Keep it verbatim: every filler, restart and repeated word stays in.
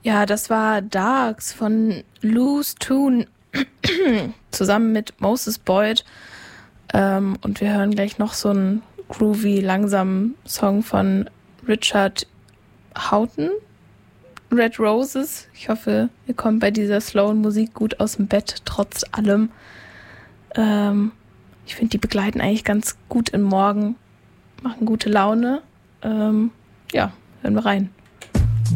Ja, das war Darks von Loose Tune zusammen mit Moses Boyd. Ähm, und wir hören gleich noch so einen groovy, langsamen Song von Richard Houghton, Red Roses. Ich hoffe, ihr kommt bei dieser slowen Musik gut aus dem Bett, trotz allem. Ähm, ich finde, die begleiten eigentlich ganz gut im Morgen, machen gute Laune. Ähm, ja, hören wir rein.